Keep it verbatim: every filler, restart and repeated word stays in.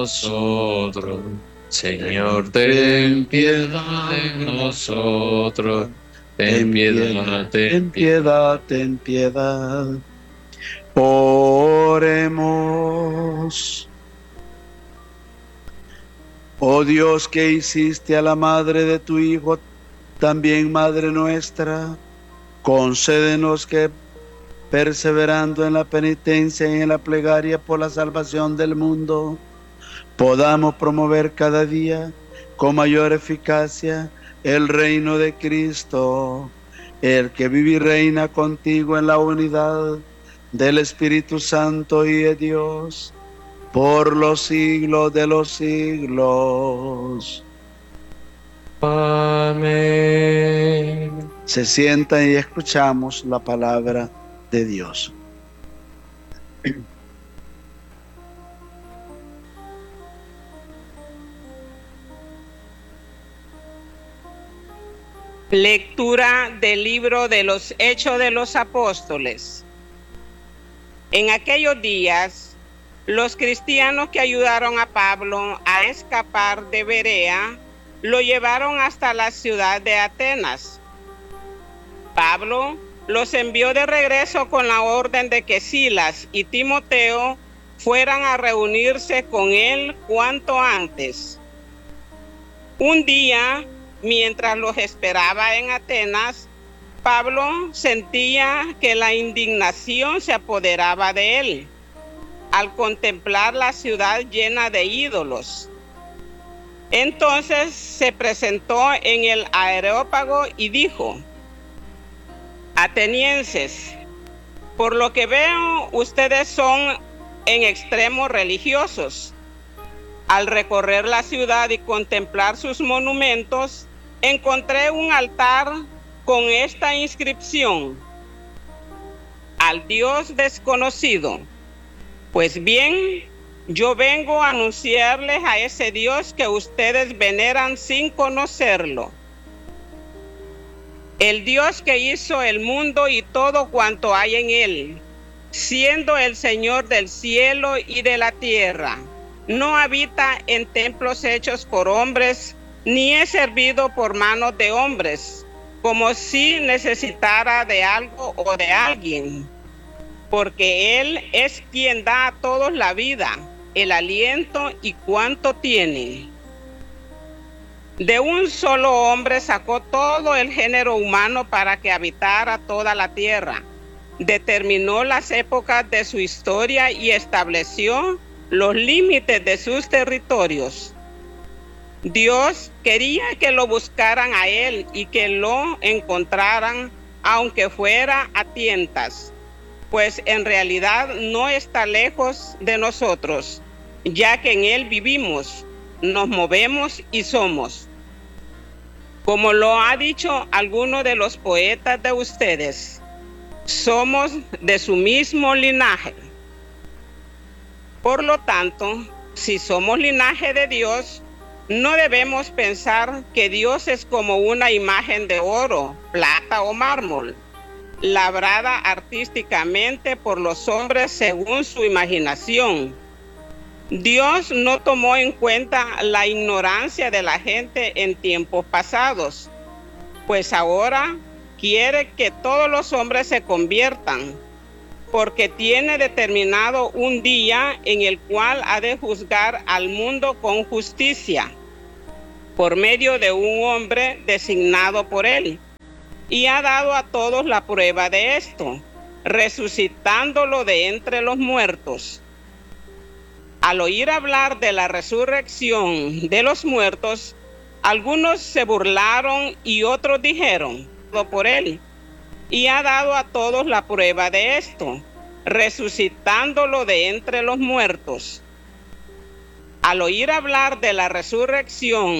nosotros. Señor, ten piedad de nosotros. Ten piedad, ten piedad, ten piedad. Oremos. Oh Dios, que hiciste a la madre de tu Hijo, también madre nuestra, concédenos que, perseverando en la penitencia y en la plegaria por la salvación del mundo, podamos promover cada día con mayor eficacia el reino de Cristo, el que vive y reina contigo en la unidad del Espíritu Santo y de Dios, por los siglos de los siglos. Amén. Se sientan y escuchamos la palabra de Dios. Lectura del libro de los Hechos de los Apóstoles. En aquellos días, los cristianos que ayudaron a Pablo a escapar de Berea lo llevaron hasta la ciudad de Atenas. Pablo los envió de regreso con la orden de que Silas y Timoteo fueran a reunirse con él cuanto antes. Un día, mientras los esperaba en Atenas, Pablo sentía que la indignación se apoderaba de él al contemplar la ciudad llena de ídolos. Entonces se presentó en el Areópago y dijo: Atenienses, por lo que veo, ustedes son en extremo religiosos. Al recorrer la ciudad y contemplar sus monumentos, encontré un altar con esta inscripción: al Dios desconocido. Pues bien, yo vengo a anunciarles a ese Dios que ustedes veneran sin conocerlo. El Dios que hizo el mundo y todo cuanto hay en él, siendo el Señor del cielo y de la tierra, no habita en templos hechos por hombres, ni es servido por manos de hombres, como si necesitara de algo o de alguien, porque Él es quien da a todos la vida, el aliento y cuanto tienen. De un solo hombre sacó todo el género humano para que habitara toda la tierra. Determinó las épocas de su historia y estableció los límites de sus territorios. Dios quería que lo buscaran a Él y que lo encontraran, aunque fuera a tientas, pues en realidad no está lejos de nosotros, ya que en Él vivimos, nos movemos y somos. Como lo ha dicho alguno de los poetas de ustedes, somos de su mismo linaje. Por lo tanto, si somos linaje de Dios, no debemos pensar que Dios es como una imagen de oro, plata o mármol, labrada artísticamente por los hombres según su imaginación. Dios no tomó en cuenta la ignorancia de la gente en tiempos pasados, pues ahora quiere que todos los hombres se conviertan, porque tiene determinado un día en el cual ha de juzgar al mundo con justicia, por medio de un hombre designado por él, y ha dado a todos la prueba de esto, resucitándolo de entre los muertos. Al oír hablar de la resurrección de los muertos, algunos se burlaron y otros dijeron: por él, y ha dado a todos la prueba de esto, resucitándolo de entre los muertos. Al oír hablar de la resurrección